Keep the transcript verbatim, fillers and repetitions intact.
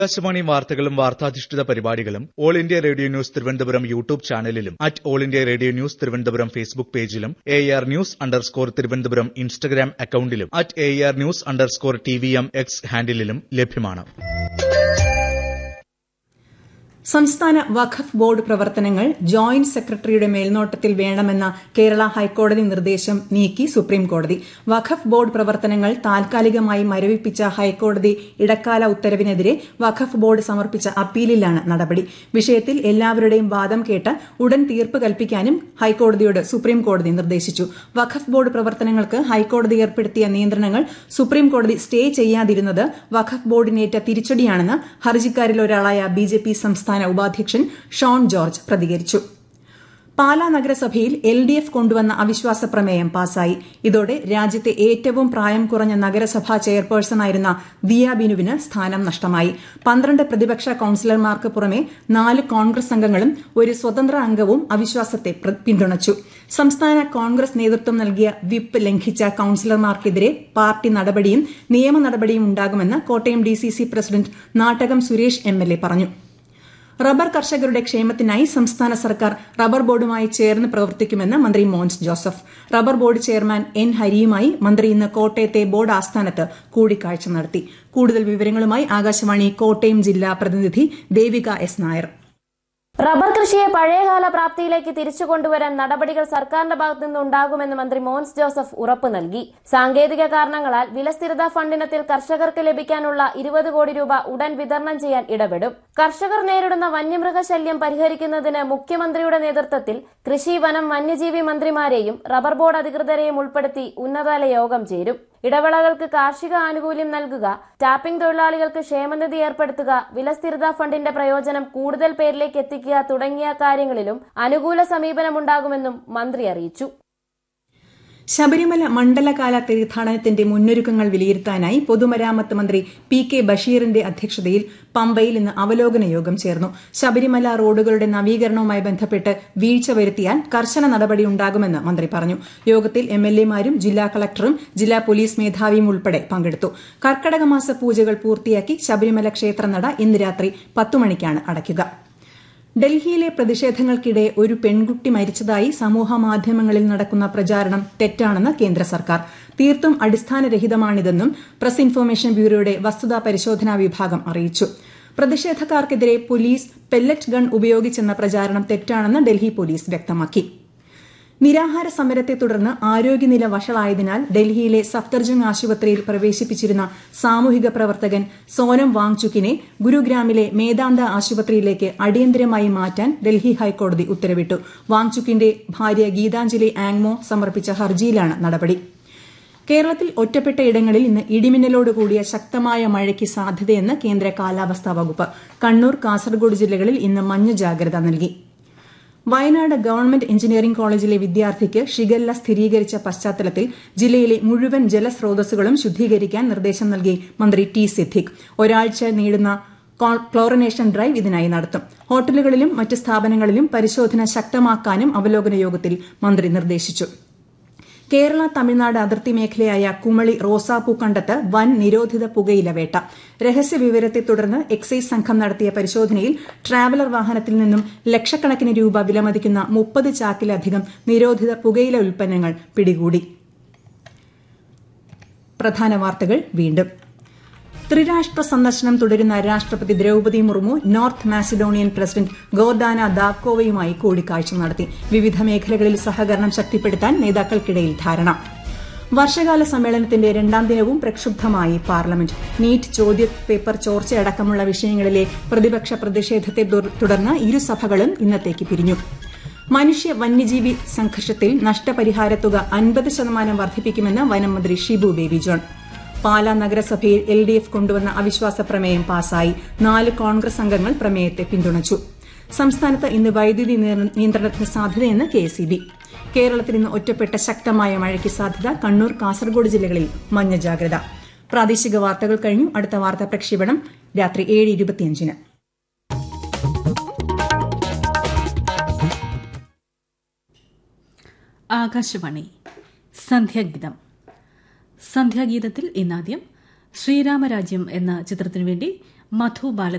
ആകാശവാണി വാർത്തകളും വാർത്താധിഷ്ഠിത പരിപാടികളും all India radio news Thiruvananthapuram YouTube ചാനലിലും at all India radio news Thiruvananthapuram Facebook പേജിലും A R news underscore Thiruvananthapuram Instagram അക്കൌണ്ടിലും at A R news underscore T V M X ഹാൻഡിലും ലഭ്യമാണ്. സംസ്ഥാന വഖഫ് ബോർഡ് പ്രവർത്തനങ്ങൾ ജോയിന്റ് സെക്രട്ടറിയുടെ മേൽനോട്ടത്തിൽ വേണമെന്ന കേരള ഹൈക്കോടതി നിർദ്ദേശം നീക്കി സുപ്രീംകോടതി. വഖഫ് ബോർഡ് പ്രവർത്തനങ്ങൾ താൽക്കാലികമായി മരവിപ്പിച്ച ഹൈക്കോടതി ഇടക്കാല ഉത്തരവിനെതിരെ വഖഫ് ബോർഡ് സമർപ്പിച്ച അപ്പീലിലാണ് നടപടി. വിഷയത്തിൽ എല്ലാവരുടെയും വാദം കേട്ട് ഉടൻ തീർപ്പ് കൽപ്പിക്കാനും ഹൈക്കോടതിയോട് സുപ്രീംകോടതി നിർദ്ദേശിച്ചു. വഖഫ് ബോർഡ് പ്രവർത്തനങ്ങൾക്ക് ഹൈക്കോടതി ഏർപ്പെടുത്തിയ നിയന്ത്രണങ്ങൾ സുപ്രീംകോടതി സ്റ്റേ ചെയ്യാതിരുന്നത് വഖഫ് ബോർഡിനേറ്റ തിരിച്ചടിയാണെന്ന് ഹർജിക്കാരിൽ ഒരാളായ ബിജെപി സംസ്ഥാന ഉപാധ്യക്ഷൻ ഷോൺ ജോർജ് പ്രതികരിച്ചു. പാലാ നഗരസഭയിൽ എൽ ഡി എഫ് കൊണ്ടുവന്ന അവിശ്വാസ പ്രമേയം പാസായി. ഇതോടെ രാജ്യത്തെ ഏറ്റവും പ്രായം കുറഞ്ഞ നഗരസഭാ ചെയർപേഴ്സണായിരുന്ന ദിയ ബിനുവിന് സ്ഥാനം നഷ്ടമായി. പന്ത്രണ്ട് പ്രതിപക്ഷ കൌൺസിലർമാർക്ക് പുറമെ നാല് കോൺഗ്രസ് അംഗങ്ങളും ഒരു സ്വതന്ത്ര അംഗവും അവിശ്വാസത്തെ പിന്തുണച്ചു. സംസ്ഥാന കോൺഗ്രസ് നേതൃത്വം നൽകിയ വിപ്പ് ലംഘിച്ച കൌൺസിലർമാർക്കെതിരെ പാർട്ടി നടപടിയും നിയമ നടപടിയും ഉണ്ടാകുമെന്ന് Kottayam D C C president Nattakam Suresh M L A പറഞ്ഞു. റബ്ബർ കർഷകരുടെ ക്ഷേമത്തിനായി സംസ്ഥാന സർക്കാർ റബ്ബർ ബോർഡുമായി ചേർന്ന് പ്രവർത്തിക്കുമെന്ന് മന്ത്രി Mons Joseph. Rubber board chairman N ഹരിയുമായി മന്ത്രി ഇന്ന് കോട്ടയത്തെ ബോർഡ് ആസ്ഥാനത്ത് കൂടിക്കാഴ്ച നടത്തി. കൂടുതൽ വിവരങ്ങളുമായി ആകാശവാണി കോട്ടയം ജില്ലാ പ്രതിനിധി ദേവിക എസ് നായർ. റബ്ബർ കൃഷിയെ പഴയകാല പ്രാപ്തിയിലേക്ക് തിരിച്ചു കൊണ്ടുവരാൻ നടപടികൾ സർക്കാരിന്റെ ഭാഗത്തു നിന്നുണ്ടാകുമെന്ന് മന്ത്രി മോൻസ് ജോസഫ് ഉറപ്പ് നൽകി. സാങ്കേതിക കാരണങ്ങളാൽ വിലസ്ഥിരതാ ഫണ്ടിനത്തിൽ കർഷകർക്ക് ലഭിക്കാനുള്ള ഇരുപത് കോടി രൂപ ഉടൻ വിതരണം ചെയ്യാൻ ഇടപെടും. കർഷകർ നേരിടുന്ന വന്യമൃഗശല്യം പരിഹരിക്കുന്നതിന് മുഖ്യമന്ത്രിയുടെ നേതൃത്വത്തിൽ കൃഷി, വനം, വന്യജീവി മന്ത്രിമാരെയും റബ്ബർ ബോർഡ് അധികൃതരെയും ഉൾപ്പെടുത്തി ഉന്നതതല യോഗം ചേരും. ഇടവേളകൾക്ക് കാർഷിക ആനുകൂല്യം നൽകുക, ടാപ്പിംഗ് തൊഴിലാളികൾക്ക് ക്ഷേമനിധി ഏർപ്പെടുത്തുക, വിലസ്ഥിരതാ ഫണ്ടിന്റെ പ്രയോജനം കൂടുതൽ പേരിലേക്ക് എത്തിക്കുക തുടങ്ങിയ കാര്യങ്ങളിലും അനുകൂല സമീപനമുണ്ടാകുമെന്നും മന്ത്രി അറിയിച്ചു. ശബരിമല മണ്ഡലകാല തീർത്ഥാടനത്തിന്റെ മുന്നൊരുക്കങ്ങൾ വിലയിരുത്താനായി പൊതുമരാമത്ത് മന്ത്രി പി കെ ബഷീറിന്റെ അധ്യക്ഷതയിൽ പമ്പയിൽ ഇന്ന് അവലോകന യോഗം ചേർന്നു. ശബരിമല റോഡുകളുടെ നവീകരണവുമായി ബന്ധപ്പെട്ട് വീഴ്ച വരുത്തിയാൽ കർശന നടപടിയുണ്ടാകുമെന്ന് മന്ത്രി പറഞ്ഞു. യോഗത്തിൽ എം എൽ എമാരും ജില്ലാ കളക്ടറും ജില്ലാ പോലീസ് മേധാവിയും ഉൾപ്പെടെ പങ്കെടുത്തു. കർക്കടകമാസ പൂജകൾ പൂർത്തിയാക്കി ശബരിമല ക്ഷേത്രനട ഇന്ന് രാത്രി പത്തു മണിക്കാണ് അടയ്ക്കുക. ഡൽഹിയിലെ പ്രതിഷേധങ്ങൾക്കിടെ ഒരു പെൺകുട്ടി മരിച്ചതായി സമൂഹമാധ്യമങ്ങളിൽ നടക്കുന്ന പ്രചാരണം തെറ്റാണെന്ന് കേന്ദ്ര സർക്കാർ. തീർത്തും അടിസ്ഥാനരഹിതമാണിതെന്നും പ്രസ് ഇൻഫർമേഷൻ ബ്യൂറോയുടെ വസ്തുതാ പരിശോധനാ വിഭാഗം അറിയിച്ചു. പ്രതിഷേധക്കാർക്കെതിരെ പോലീസ് പെല്ലറ്റ് ഗൺ ഉപയോഗിച്ചെന്ന പ്രചാരണം തെറ്റാണെന്ന് ഡൽഹി പോലീസ് വ്യക്തമാക്കി. നിരാഹാര സമരത്തെ തുടർന്ന് ആരോഗ്യനില വഷളായതിനാൽ ഡൽഹിയിലെ സഫ്ദർജംഗ് ആശുപത്രിയിൽ പ്രവേശിപ്പിച്ചിരുന്ന സാമൂഹിക പ്രവർത്തകൻ സോനം വാങ്ചുക്കിനെ ഗുരുഗ്രാമിലെ മേദാന്ത ആശുപത്രിയിലേക്ക് അടിയന്തരമായി മാറ്റാൻ ഡൽഹി ഹൈക്കോടതി ഉത്തരവിട്ടു. വാങ്ചുക്കിന്റെ ഭാര്യ ഗീതാഞ്ജലി ആങ്മോ സമർപ്പിച്ച ഹർജിയിലാണ് നടപടി. കേരളത്തിൽ ഒറ്റപ്പെട്ട ഇടങ്ങളിൽ ഇന്ന് ഇടിമിന്നലോടുകൂടിയ ശക്തമായ മഴയ്ക്ക് സാധ്യതയെന്ന് കേന്ദ്ര കാലാവസ്ഥാ വകുപ്പ്. കണ്ണൂർ, കാസർഗോഡ് ജില്ലകളിൽ ഇന്ന് മഞ്ഞ ജാഗ്രത നൽകി. വയനാട് ഗവൺമെന്റ് എഞ്ചിനീയറിംഗ് കോളേജിലെ വിദ്യാർത്ഥിക്ക് ഷിഗല്ല സ്ഥിരീകരിച്ച പശ്ചാത്തലത്തിൽ ജില്ലയിലെ മുഴുവൻ ജലസ്രോതസ്സുകളും ശുദ്ധീകരിക്കാൻ നിർദ്ദേശം നൽകി മന്ത്രി ടി സിദ്ദിഖ്. ഒരാഴ്ച നീളുന്ന ക്ലോറിനേഷൻ ഡ്രൈവ് ഇതിനായി നടത്തും. ഹോട്ടലുകളിലും മറ്റ് സ്ഥാപനങ്ങളിലും പരിശോധന ശക്തമാക്കാനും അവലോകന യോഗത്തിൽ മന്ത്രി നിർദ്ദേശിച്ചു. കേരള തമിഴ്നാട് അതിർത്തി മേഖലയായ കുമളി റോസാപ്പൂക്കണ്ടത്ത് വൻ നിരോധിത പുകയില വേട്ട. രഹസ്യവിവരത്തെ തുടർന്ന് എക്സൈസ് സംഘം നടത്തിയ പരിശോധനയിൽ ട്രാവലർ വാഹനത്തിൽ നിന്നും ലക്ഷക്കണക്കിന് രൂപ വിലമതിക്കുന്ന മുപ്പത് ചാക്കിലധികം നിരോധിത പുകയില ഉൽപ്പന്നങ്ങൾ പിടികൂടി. പ്രധാന വാർത്തകൾ വീണ്ടും. ത്രിരാഷ്ട്ര സന്ദർശനം തുടരുന്ന രാഷ്ട്രപതി Draupadi Murmu north Macedonian president Gordana ദാവ്കോവയുമായി കൂടിക്കാഴ്ച നടത്തി. വിവിധ മേഖലകളിൽ സഹകരണം ശക്തിപ്പെടുത്താൻ നേതാക്കൾക്കിടയിൽ ധാരണ. വർഷകാല സമ്മേളനത്തിന്റെ രണ്ടാം ദിനവും പ്രക്ഷുബ്ധമായി പാർലമെന്റ്. നീറ്റ് ചോദ്യപേപ്പർ ചോർച്ചയടക്കമുള്ള വിഷയങ്ങളിലെ പ്രതിപക്ഷ പ്രതിഷേധത്തെ തുടർന്ന് ഇരുസഭകളും ഇന്നത്തേക്ക് പിരിഞ്ഞു. മനുഷ്യ വന്യജീവി സംഘർഷത്തിൽ നഷ്ടപരിഹാരത്തുക അൻപത് ശതമാനം വർദ്ധിപ്പിക്കുമെന്ന് വനം മന്ത്രി ഷിബു ബേബി ജോൺ. പാലാ നഗരസഭയിൽ എൽ ഡി എഫ് കൊണ്ടുവന്ന അവിശ്വാസ പ്രമേയം പാസായി. നാല് കോൺഗ്രസ് അംഗങ്ങൾ പ്രമേയത്തെ പിന്തുണച്ചു. സംസ്ഥാനത്ത് ഇന്ന് വൈദ്യുതി നിയന്ത്രണത്തിന് സാധ്യതയെന്ന് കെ എസ് ഇ ബി. കേരളത്തിൽ ഇന്ന് ഒറ്റപ്പെട്ട ശക്തമായ മഴയ്ക്ക് സാധ്യത. കണ്ണൂർ, കാസർഗോഡ് ജില്ലകളിൽ മഞ്ഞ ജാഗ്രത. പ്രാദേശിക വാർത്തകൾ കഴിഞ്ഞു. അടുത്ത വാർത്താ പ്രക്ഷേപണം രാത്രി ഏഴ് ഇരുപത്തിയഞ്ചിന്. ആകാശവാണി സന്ധ്യാഗീതം. സന്ധ്യാഗീതത്തിൽ ഇന്നാദ്യം ശ്രീരാമരാജ്യം എന്ന ചിത്രത്തിനു വേണ്ടി മധു ബാല